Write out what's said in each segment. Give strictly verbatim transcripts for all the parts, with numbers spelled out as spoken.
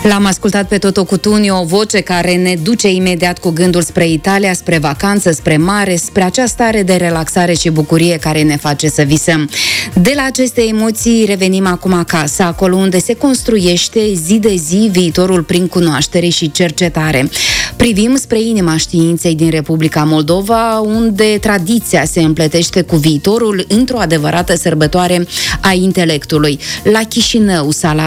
L-am ascultat pe Toto Cutugno, o voce care ne duce imediat cu gândul spre Italia, spre vacanță, spre mare, spre acea stare de relaxare și bucurie care ne face să visăm. De la aceste emoții revenim acum acasă, acolo unde se construiește zi de zi viitorul prin cunoaștere și cercetare. Privim spre inima științei din Republica Moldova, unde tradiția se împletește cu viitorul într-o adevărată sărbătoare a intelectului. La Chișinău, sala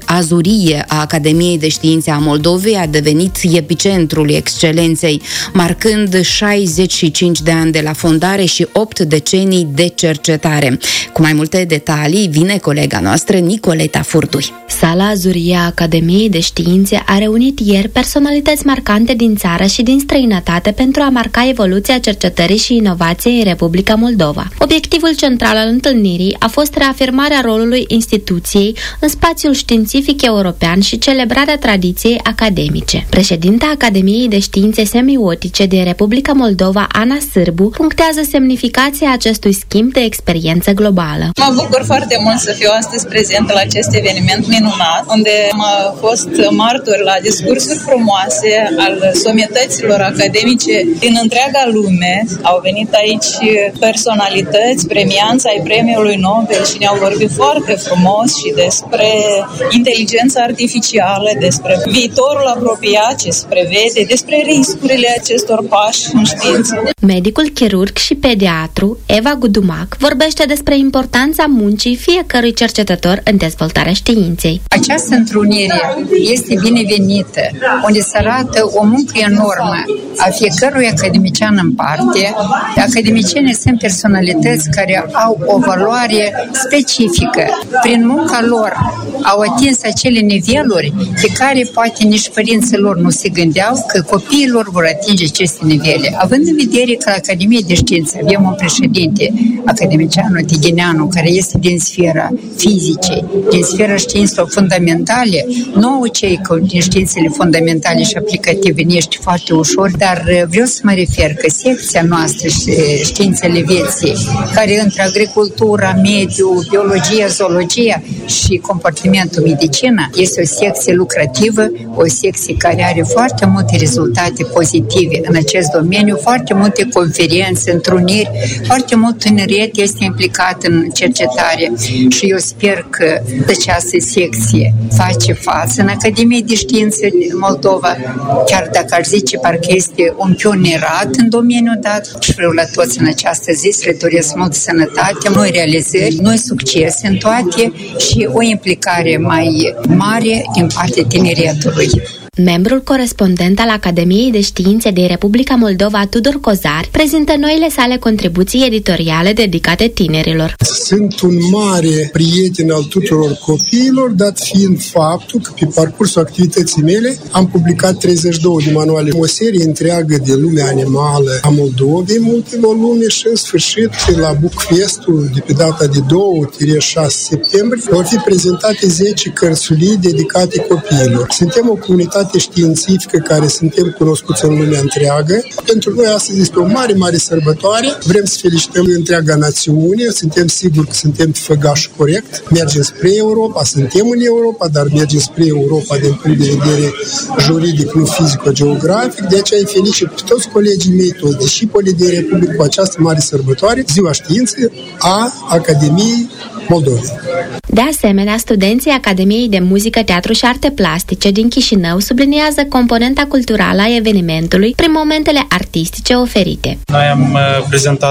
azurie a Academiei de Științe a Moldovei a devenit epicentrul excelenței, marcând șaizeci și cinci de ani de la fondare și opt decenii de cercetare. Cu mai multe detalii vine colega noastră Nicoleta Furdui. Sala azurie a Academiei de Științe a reunit ieri personalități marcante din țară și din străinătate pentru a marca evoluția cercetării și inovației în Republica Moldova. Obiectivul central al întâlnirii a fost reafirmarea rolului instituției în spațiul științific european și celebrarea tradiției academice. Președinta Academiei de Științe Semiotice din Republica Moldova, Ana Sârbu, punctează semnificația acestui schimb de experiență globală. Mă bucur foarte mult să fiu astăzi prezentă la acest eveniment minunat, unde am fost martor la discursuri frumoase al sometăților academice din întreaga lume. Au venit aici personalități, premianți ai premiului Nobel și ne-au vorbit foarte frumos și despre inteligența artificială, despre viitorul apropiat ce se prevede, despre riscurile acestor pași în știință. Medicul chirurg și pediatru Eva Gudumac vorbește despre importanța muncii fiecărui cercetător în dezvoltarea științei. Această întrunire este binevenită, unde se arată o muncă enormă a fiecărui academician în parte. Academicienii sunt personalități care au o valoare specifică. Prin munca lor au atins acele niveluri pe care poate nici părinții lor nu se gândeau că copiii lor vor atinge aceste nivele. Având în vedere că la Academie de Științe avem un președinte, academicianul Tighineanu, care este din sfera fizicei, din sfera științelor fundamentale, nouă cei din științele fundamentale și aplicative ne ești foarte ușor, dar vreau să mă refer că secția noastră, științele vieții, care între agricultura, mediu, biologia, zoologia și comportamentul medicină, este o secție lucrativă, o secție care are foarte multe rezultate pozitive în acest domeniu, foarte multe conferințe, întruniri, foarte mult tineret este implicat în cercetare și eu sper că această secție face față în Academie de Științe Moldova, chiar dacă ar zice parcă este un pionierat în domeniul dat. Și vreau la toți în această zi să le doresc mult sănătate, noi realizări, noi succes în toate și o implicare mai mare din partea tineretului. Membrul corespondent al Academiei de Științe din Republica Moldova, Tudor Cozar, prezintă noile sale contribuții editoriale dedicate tinerilor. Sunt un mare prieten al tuturor copiilor, dat fiind faptul că pe parcursul activității mele am publicat treizeci și două de manuale, o serie întreagă de lumea animală a Moldovei, multe volume și în sfârșit la Bookfest-ul de pe data de doi șase septembrie vor fi prezentate zece cărțulii dedicate copiilor. Suntem o comunitate științifică care suntem cunoscuți în lumea întreagă. Pentru noi astăzi este o mare, mare sărbătoare. Vrem să felicităm întreaga națiune. Suntem siguri că suntem pe făgașul corect. Mergem spre Europa, suntem în Europa, dar mergem spre Europa din punct de vedere juridic, nu fizico-geografic. De aceea îi felicit pe toți colegii mei, toți discipolii de Republică, cu această mare sărbătoare, Ziua Științei a Academiei Moldovei. De asemenea, studenții Academiei de Muzică, Teatru și Arte Plastice din Chișinău subliniază componenta culturală a evenimentului prin momentele artistice oferite. Noi am prezentat